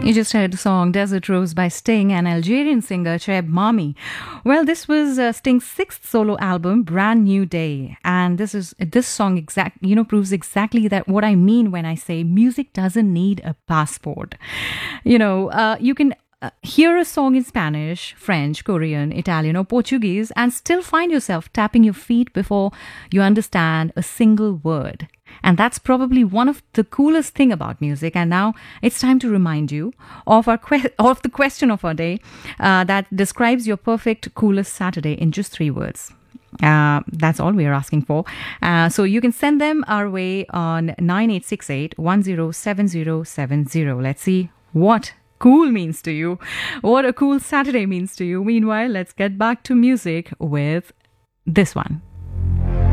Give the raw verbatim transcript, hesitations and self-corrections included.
You just heard the song Desert Rose by Sting and Algerian singer Cheb Mami. Well, this was uh, Sting's sixth solo album, Brand New Day. And this is this song exact, you know, proves exactly that what I mean when I say music doesn't need a passport. You know, uh, you can uh, hear a song in Spanish, French, Korean, Italian, or Portuguese and still find yourself tapping your feet before you understand a single word. And that's probably one of the coolest thing about music. And now it's time to remind you of our que- of the question of our day uh, that describes your perfect, coolest Saturday in just three words. Uh, that's all we are asking for. Uh, so you can send them our way on nine eight six eight, one zero seven zero seven zero. Let's see what cool means to you, what a cool Saturday means to you. Meanwhile, let's get back to music with this one.